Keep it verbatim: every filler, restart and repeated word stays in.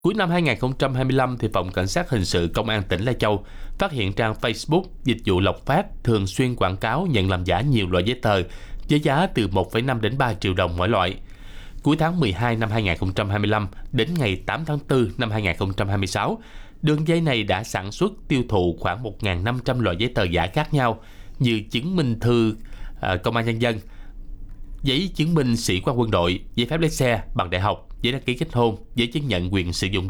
Cuối năm hai nghìn không trăm hai mươi lăm, thì Phòng Cảnh sát Hình sự Công an tỉnh Lai Châu phát hiện trang Facebook Dịch vụ Lộc Phát thường xuyên quảng cáo nhận làm giả nhiều loại giấy tờ với giá từ một phẩy năm đến ba triệu đồng mỗi loại. Cuối tháng mười hai năm hai nghìn không trăm hai mươi lăm đến ngày tám tháng tư năm hai nghìn không trăm hai mươi sáu, đường dây này đã sản xuất tiêu thụ khoảng một nghìn năm trăm loại giấy tờ giả khác nhau như chứng minh thư à, công an nhân dân, giấy chứng minh sĩ quan quân đội, giấy phép lái xe, bằng đại học, giấy đăng ký kết hôn, giấy chứng nhận quyền sử dụng